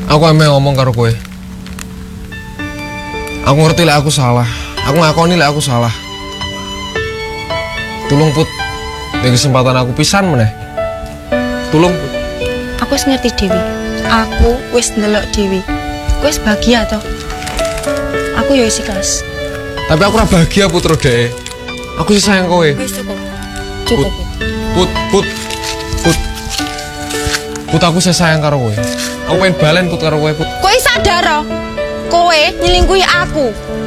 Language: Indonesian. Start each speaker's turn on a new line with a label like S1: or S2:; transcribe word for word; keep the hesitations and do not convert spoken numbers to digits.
S1: Aku emang ngomong karo kowe. Aku ngerti lek aku salah. Aku ngakoni lek aku salah. Tulung Put, nek kesempatan aku pisan meneh. Tulung Put.
S2: Aku wis ngerti Dewi. Aku wis ndelok Dewi. Aku wis bahagia toh. Aku ya wis ikhlas.
S1: Tapi aku ora bahagia Putro Dek. Aku sih sayang kowe.
S2: Wis cukup. Cukup.
S1: Put, Put, Put. Put aku sih sayang karo kowe. Aku pengen balen Put karo kowe Put.
S2: Kowe sadar, kowe nyelingkuhi aku.